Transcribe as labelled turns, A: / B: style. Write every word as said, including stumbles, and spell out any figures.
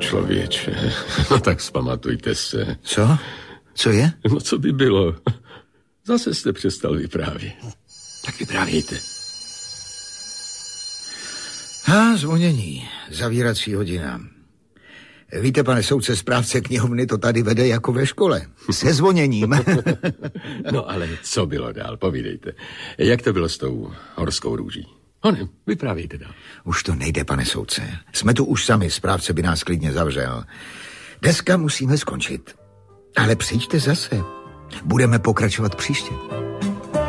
A: člověče. No tak vzpamatujte se.
B: Co? Co je?
A: No co by bylo? Zase jste přestal vyprávět. Tak vyprávějte.
B: Ha, zvonění. Zavírací hodina. Víte, pane soudce, správce knihovny to tady vede jako ve škole. Se zvoněním.
A: No ale co bylo dál? Povídejte. Jak to bylo s tou horskou růží? Honem, vyprávějte dál.
B: Už to nejde, pane soudce. Jsme tu už sami, správce by nás klidně zavřel. Dneska musíme skončit. Ale přijďte zase. Budeme pokračovat příště.